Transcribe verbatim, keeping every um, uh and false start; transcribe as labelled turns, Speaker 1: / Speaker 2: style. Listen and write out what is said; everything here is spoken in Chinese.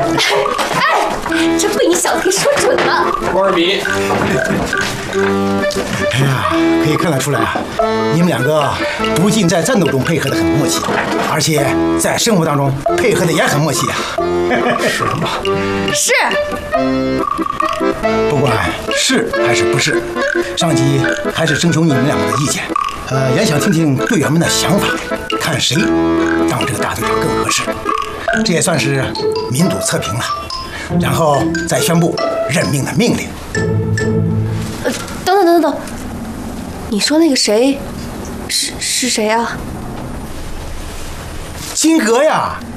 Speaker 1: 哎，真被你小子给说准了。
Speaker 2: 波尔比，
Speaker 3: 哎呀，可以看得出来啊，你们两个不仅在战斗中配合的很默契，而且在生活当中配合的也很默契啊。
Speaker 2: 是吗？
Speaker 1: 是。
Speaker 3: 不管是还是不是，上级还是征求你们两个的意见，呃，也想听听队员们的想法，看谁当这个大队长更合适。这也算是民主测评了，然后再宣布任命的命令。
Speaker 1: 呃，等等等等，你说那个谁，是是谁啊？
Speaker 3: 金阁呀！